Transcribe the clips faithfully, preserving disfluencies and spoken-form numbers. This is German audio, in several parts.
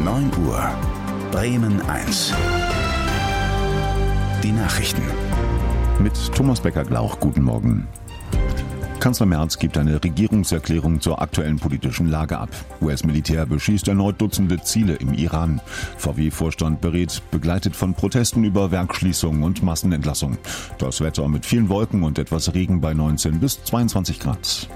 neun Uhr. Bremen eins. Die Nachrichten. Mit Thomas Becker-Glauch, guten Morgen. Kanzler Merz gibt eine Regierungserklärung zur aktuellen politischen Lage ab. U S-Militär beschießt erneut Dutzende Ziele im Iran. V W-Vorstand berät, begleitet von Protesten über Werksschließungen und Massenentlassung. Das Wetter mit vielen Wolken und etwas Regen bei neunzehn bis zweiundzwanzig Grad.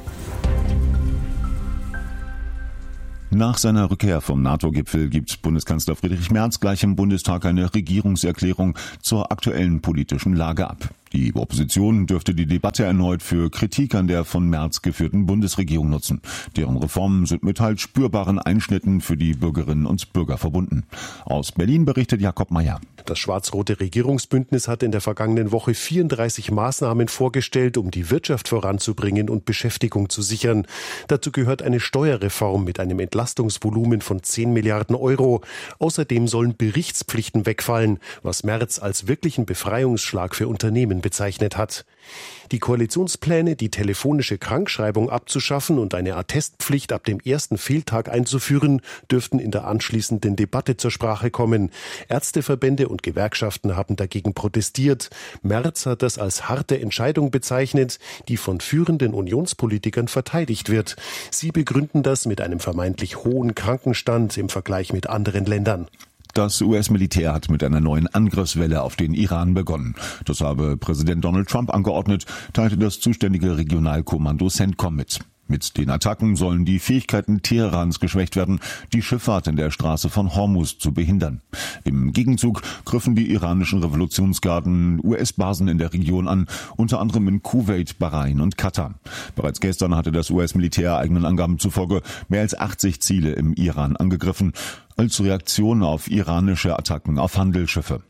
Nach seiner Rückkehr vom NATO-Gipfel gibt Bundeskanzler Friedrich Merz gleich im Bundestag eine Regierungserklärung zur aktuellen politischen Lage ab. Die Opposition dürfte die Debatte erneut für Kritik an der von Merz geführten Bundesregierung nutzen. Deren Reformen sind mit halt spürbaren Einschnitten für die Bürgerinnen und Bürger verbunden. Aus Berlin berichtet Jakob Mayer. Das schwarz-rote Regierungsbündnis hat in der vergangenen Woche vierunddreißig Maßnahmen vorgestellt, um die Wirtschaft voranzubringen und Beschäftigung zu sichern. Dazu gehört eine Steuerreform mit einem Entlastungsvolumen von zehn Milliarden Euro. Außerdem sollen Berichtspflichten wegfallen, was Merz als wirklichen Befreiungsschlag für Unternehmen bezeichnet hat. Die Koalitionspläne, die telefonische Krankschreibung abzuschaffen und eine Attestpflicht ab dem ersten Fehltag einzuführen, dürften in der anschließenden Debatte zur Sprache kommen. Ärzteverbände und Gewerkschaften haben dagegen protestiert. Merz hat das als harte Entscheidung bezeichnet, die von führenden Unionspolitikern verteidigt wird. Sie begründen das mit einem vermeintlich hohen Krankenstand im Vergleich mit anderen Ländern. Das U S-Militär hat mit einer neuen Angriffswelle auf den Iran begonnen. Das habe Präsident Donald Trump angeordnet, teilte das zuständige Regionalkommando CENTCOM mit. Mit den Attacken sollen die Fähigkeiten Teherans geschwächt werden, die Schifffahrt in der Straße von Hormuz zu behindern. Im Gegenzug griffen die iranischen Revolutionsgarden U S-Basen in der Region an, unter anderem in Kuwait, Bahrain und Katar. Bereits gestern hatte das U S-Militär eigenen Angaben zufolge mehr als achtzig Ziele im Iran angegriffen, als Reaktion auf iranische Attacken auf Handelsschiffe.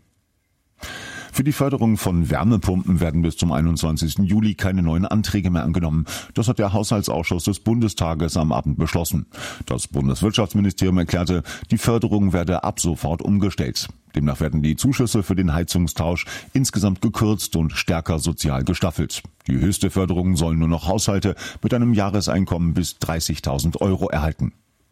Für die Förderung von Wärmepumpen werden bis zum einundzwanzigsten Juli keine neuen Anträge mehr angenommen. Das hat der Haushaltsausschuss des Bundestages am Abend beschlossen. Das Bundeswirtschaftsministerium erklärte, die Förderung werde ab sofort umgestellt. Demnach werden die Zuschüsse für den Heizungstausch insgesamt gekürzt und stärker sozial gestaffelt. Die höchste Förderung sollen nur noch Haushalte mit einem Jahreseinkommen bis dreißigtausend Euro erhalten.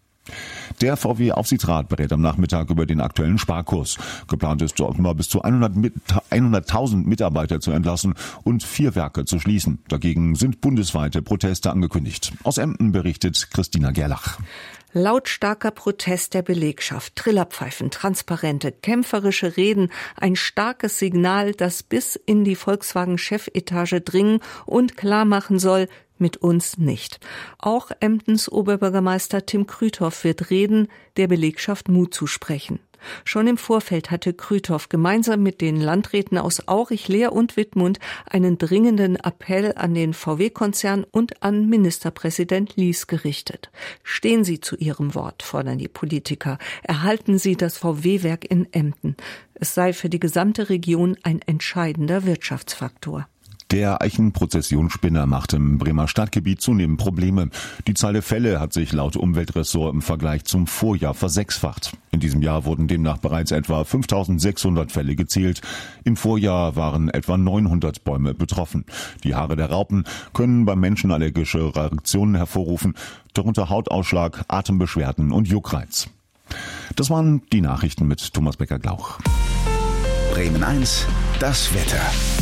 Der V W-Aufsichtsrat berät am Nachmittag über den aktuellen Sparkurs. Geplant ist, offenbar bis zu hunderttausend Mitarbeiter zu entlassen und vier Werke zu schließen. Dagegen sind bundesweite Proteste angekündigt. Aus Emden berichtet Christina Gerlach. Lautstarker Protest der Belegschaft, Trillerpfeifen, transparente, kämpferische Reden, ein starkes Signal, das bis in die Volkswagen-Chefetage dringen und klarmachen soll, mit uns nicht. Auch Emdens Oberbürgermeister Tim Krüthoff wird reden, der Belegschaft Mut zusprechen. Schon im Vorfeld hatte Krüthoff gemeinsam mit den Landräten aus Aurich, Leer und Wittmund einen dringenden Appell an den V W-Konzern und an Ministerpräsident Lies gerichtet. Stehen Sie zu Ihrem Wort, fordern die Politiker. Erhalten Sie das V W-Werk in Emden. Es sei für die gesamte Region ein entscheidender Wirtschaftsfaktor. Der Eichenprozessionsspinner macht im Bremer Stadtgebiet zunehmend Probleme. Die Zahl der Fälle hat sich laut Umweltressort im Vergleich zum Vorjahr versechsfacht. In diesem Jahr wurden demnach bereits etwa fünftausendsechshundert Fälle gezählt. Im Vorjahr waren etwa neunhundert Bäume betroffen. Die Haare der Raupen können beim Menschen allergische Reaktionen hervorrufen, darunter Hautausschlag, Atembeschwerden und Juckreiz. Das waren die Nachrichten mit Thomas Becker-Glauch. Bremen eins, das Wetter.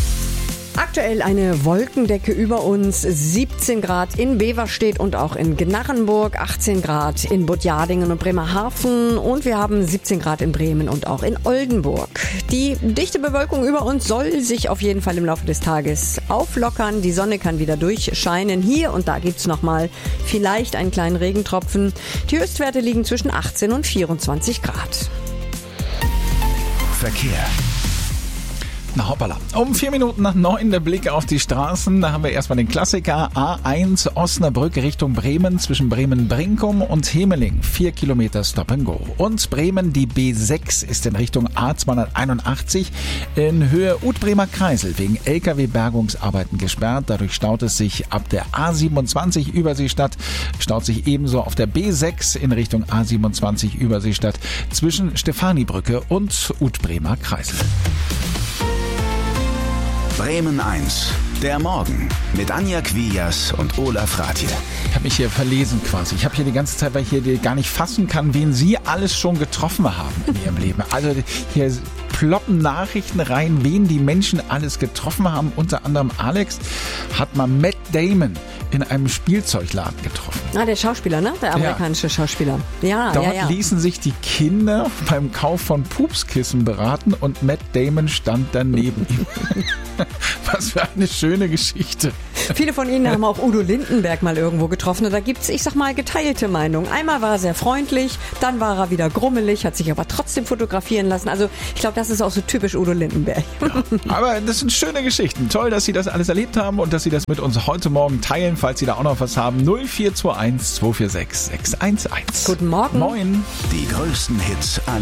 Aktuell eine Wolkendecke über uns, siebzehn Grad in Beverstedt und auch in Gnarrenburg, achtzehn Grad in Budjadingen und Bremerhaven und wir haben siebzehn Grad in Bremen und auch in Oldenburg. Die dichte Bewölkung über uns soll sich auf jeden Fall im Laufe des Tages auflockern. Die Sonne kann wieder durchscheinen. Hier und da gibt's nochmal vielleicht einen kleinen Regentropfen. Die Höchstwerte liegen zwischen achtzehn und vierundzwanzig Grad. Verkehr. Na hoppala. Um vier Minuten nach neun der Blick auf die Straßen. Da haben wir erstmal den Klassiker A eins Osnabrück Richtung Bremen zwischen Bremen-Brinkum und Hemeling. Vier Kilometer Stop and Go. Und Bremen, die B sechs ist in Richtung A zweihunderteinundachtzig in Höhe Utbremer Kreisel wegen L K W-Bergungsarbeiten gesperrt. Dadurch staut es sich ab der A siebenundzwanzig Überseestadt. Staut sich ebenso auf der B sechs in Richtung A siebenundzwanzig Überseestadt zwischen Stefanibrücke und Utbremer Kreisel. Bremen eins, der Morgen mit Anja Quias und Olaf Rathje. habe mich hier verlesen quasi. Ich habe hier die ganze Zeit, weil ich hier gar nicht fassen kann, wen Sie alles schon getroffen haben in Ihrem Leben. Also hier ploppen Nachrichten rein, wen die Menschen alles getroffen haben. Unter anderem Alex hat mal Matt Damon in einem Spielzeugladen getroffen. Ah, der Schauspieler, ne? Der amerikanische ja. Schauspieler. Ja, Dort ja, ja. ließen sich die Kinder beim Kauf von Pupskissen beraten und Matt Damon stand daneben ihm. Was für eine schöne Geschichte. Viele von Ihnen haben auch Udo Lindenberg mal irgendwo getroffen. Und da gibt's, ich sag mal, geteilte Meinungen. Einmal war er sehr freundlich, dann war er wieder grummelig, hat sich aber trotzdem fotografieren lassen. Also ich glaube, das ist auch so typisch Udo Lindenberg. Ja, aber das sind schöne Geschichten. Toll, dass Sie das alles erlebt haben und dass Sie das mit uns heute Morgen teilen. Falls Sie da auch noch was haben, null vier zwei eins zwei vier sechs sechs eins eins. Guten Morgen. Moin. Die größten Hits aller